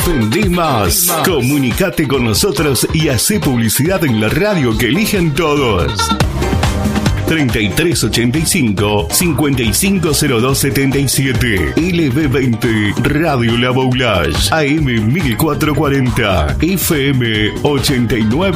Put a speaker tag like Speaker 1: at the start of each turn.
Speaker 1: Vendé más. Comunicate con nosotros y hacé publicidad en la radio que eligen todos. 3385 550277. LB20 Radio La Boulage. AM 1440. FM 89.